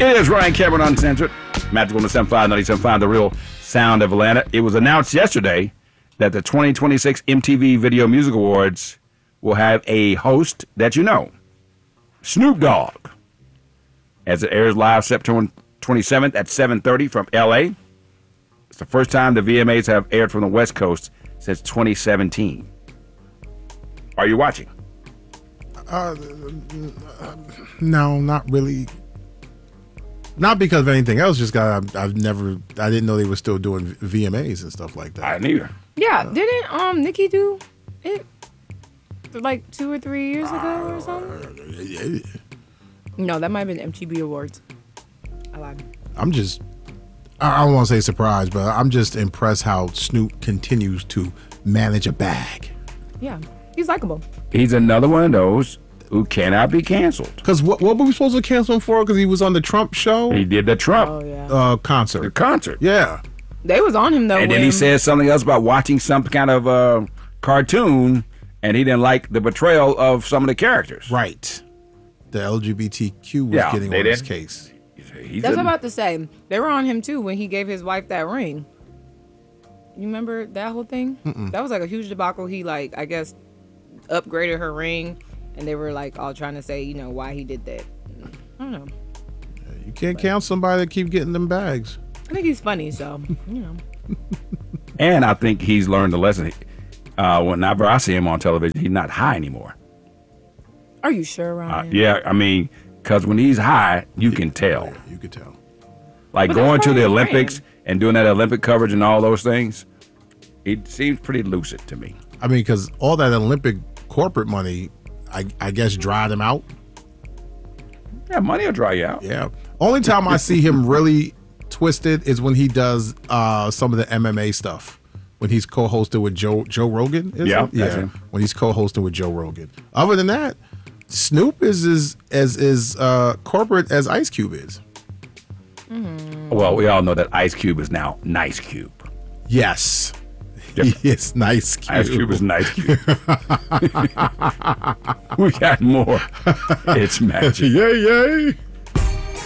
It is Ryan Cameron Uncensored. Magical 107.5, 97.5, The Real Sound of Atlanta. It was announced yesterday that the 2026 MTV Video Music Awards will have a host that you know, Snoop Dogg. As it airs live September 27th at 7:30 from L.A. It's the first time the VMAs have aired from the West Coast since 2017. Are you watching? No, not really. Not because of anything else. Just I didn't know they were still doing VMAs and stuff like that. I neither. Yeah, didn't Nicki do it like 2 or 3 years ago or something? No, that might have been MTV Awards. I lied. I don't want to say surprised, but I'm just impressed how Snoop continues to manage a bag. Yeah, he's likable. He's another one of those who cannot be canceled. Because what were we supposed to cancel him for? Because he was on the Trump show? He did the Trump concert. The concert. Yeah. They was on him, though. And then he said something else about watching some kind of cartoon, and he didn't like the portrayal of some of the characters. Right. The LGBTQ was getting on his case. That's what I'm about to say. They were on him, too, when he gave his wife that ring. You remember that whole thing? Mm-mm. That was like a huge debacle. He, like, I guess, upgraded her ring, and they were, like, all trying to say, you know, why he did that. I don't know. You can't count somebody that keep getting them bags. I think he's funny, so, you know. And I think he's learned the lesson. Whenever I see him on television, he's not high anymore. Are you sure, Ryan? Yeah, I mean, because when he's high, you can tell. Yeah, you can tell. Like But going that's to the why he Olympics ran. and doing that Olympic coverage and all those things, it seems pretty lucid to me. I mean, because all that Olympic corporate money, I guess, dried him out. Yeah, money will dry you out. Yeah. Only time I see him really twisted is when he does some of the MMA stuff. When he's co-hosted with Joe Rogan. Yeah, that's him. When he's co-hosting with Joe Rogan. Other than that, Snoop is as corporate as Ice Cube is. Well, we all know that Ice Cube is now Nice Cube. Yes. Yep. He is Nice Cube. Ice Cube is Nice Cube. We got more. It's magic. Yay, yay.